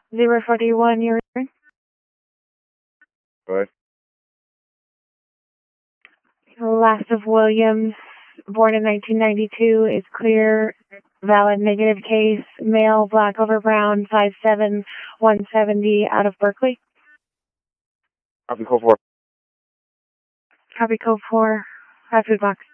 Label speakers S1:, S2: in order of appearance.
S1: 041, your
S2: Right.
S1: last of Williams, born in 1992, is clear, valid negative case, male, black over brown, 5'7", 170, out of Berkeley.
S2: Copy code 4.
S1: Copy code 4, food box.